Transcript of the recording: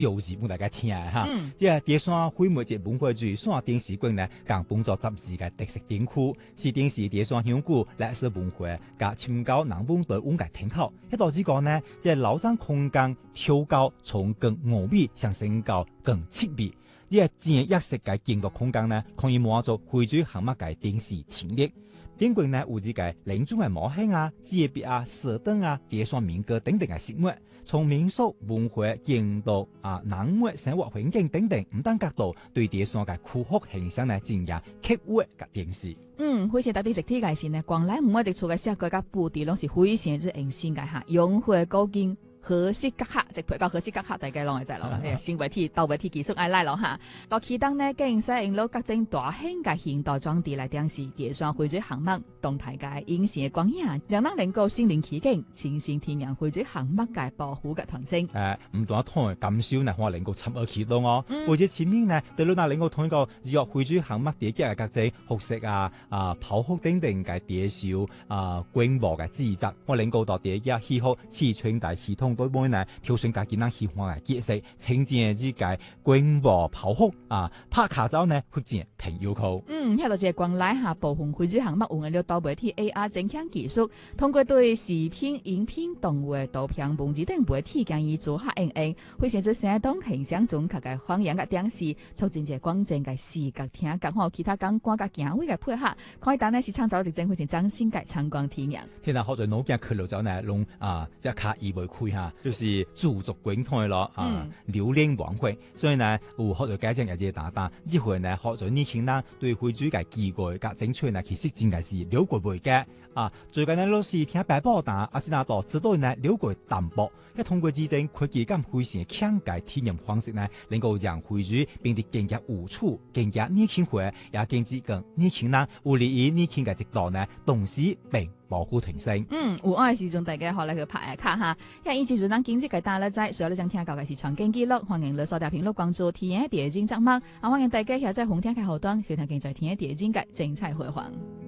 標誌俾大家聽哈。即係第三會每節本會最三電視館呢，更幫助雜誌嘅特色典庫，是電視第三香港歷史本會加參考南本對溫嘅聽考。一導致講呢，即係老張空間調高從更5米上升到更7米，即係正一式嘅建築空間呢，可以滿足會主項目嘅電視聽力。典館呢，有啲嘅領眾嘅模型啊、紙筆啊、射燈啊、第三民歌等等嘅飾物，從民俗文化、建築人物生活環境等等唔同角度，對第三嘅科學現象呢進行刻畫嘅電視。 非常特別一體嘅是呢，光來每一處嘅設計甲布置攏是非常之用心嘅嚇，用會高經和適格客，即配到和適格客，大家攏會知咯。先為鐵到為鐵技術愛來咯嚇。到期間呢，竟然使用到各種大型嘅現代裝置來展示第三會主項目動態嘅影視嘅光影，讓人能夠身臨其境，親身體驗會主項目嘅保護嘅特性。 唔單同感受呢，我能夠參與其中哦。或者前面呢，對你能夠通過若會主項目第幾嘅各種服飾跑酷等等嘅第少規模嘅製作，我能夠到第一氣候刺穿大系統。對每呢，挑選家己能喜歡嘅角色，呈現之界規模跑酷拍卡走呢，或者挺要求。 喺度只光來下部分會主項目用嘅到媒體 AR 增強技術，通過對視頻、影片、動畫、圖片、文字等媒體建議做下會甚至相當形象中級嘅方言嘅電視，促進隻廣正嘅視覺聽覺和其他感官嘅行為嘅配合，可以當呢是創造一種非常嶄新嘅參觀體驗。 聽下好在腦鏡開路走呢，用一卡二維開下。就是駐足觀台咯，流連忘返，所以呢，有好多家長也係打打，之後呢，學咗年輕人對會主嘅機會嘅爭取呢，其實真係是了解未嘅。最近呢，老師聽白報打，阿是那度知道呢了解淡薄，一通過之爭科技咁非常強嘅體驗方式呢，能夠讓會主變得更加有趣、更加年輕化，也更接近年輕人，有利於年輕嘅制度呢，同時並保護提升。 有愛時陣大家學嚟去拍下卡哈，因為以前就咱經濟嘅大了仔，所以你想聽到嘅是場景記錄，歡迎你收聽評論關注天第二精節目，歡迎大家下載紅天嘅後端，收聽現在天第二精嘅精彩回放。